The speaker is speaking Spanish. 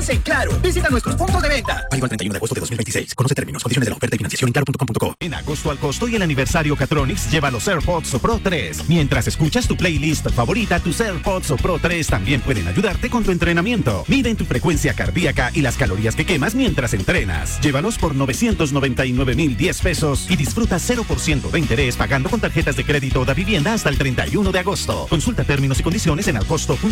es en Claro. Visita nuestros puntos de venta. Válido al 31 de agosto de 2026. Conoce términos, condiciones de la oferta y financiación en claro.com.co. En agosto al costo y el aniversario Catronics lleva los AirPods Pro 3. Mientras escuchas tu playlist favorita, tus AirPods Pro 3 también pueden ayudarte con tu entrenamiento. Miden tu frecuencia cardíaca y las calorías que quemas mientras entrenas. Llévalos por 999,010 pesos y disfruta 0% de interés pagando con tarjetas de crédito o de vivienda hasta el 31 de agosto. Consulta términos y condiciones en alcosto.com.